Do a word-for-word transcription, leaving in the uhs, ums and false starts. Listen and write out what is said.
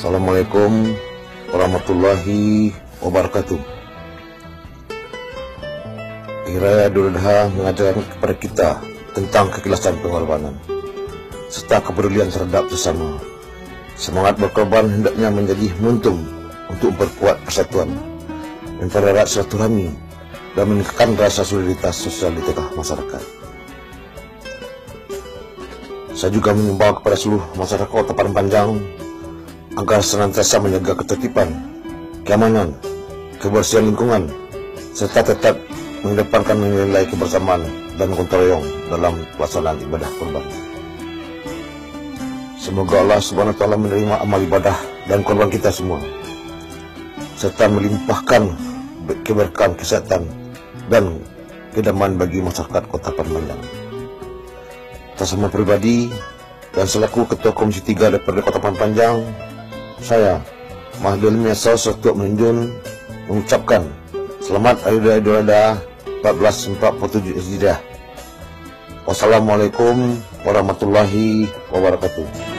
Assalamualaikum warahmatullahi wabarakatuh. Hari Raya Idul Adha mengajarkan kepada kita tentang keikhlasan pengorbanan serta kepedulian terhadap sesama. Semangat berkorban hendaknya menjadi momentum untuk memperkuat persatuan, mempererat silaturahmi dan meningkatkan rasa solidaritas sosial di tengah masyarakat. Saya juga mengimbau kepada seluruh masyarakat Kota Padang Panjang agar senantiasa menjaga ketertiban, keamanan, kebersihan lingkungan, serta tetap mengedepankan nilai kebersamaan dan gotong royong dalam pelaksanaan ibadah kurban. Semoga Allah Subhanahu wa taala menerima amal ibadah dan kurban kita semua, serta melimpahkan keberkahan kesehatan dan kedamaian bagi masyarakat Kota Padang Panjang. Atas nama pribadi dan selaku Ketua Komisi tiga D P R D Kota Padang Panjang, saya Mahdul Miasa Setuk Menjun mengucapkan selamat Hari Raya Idul Adha seribu empat ratus empat puluh tujuh Hijriah. Wassalamualaikum warahmatullahi wabarakatuh.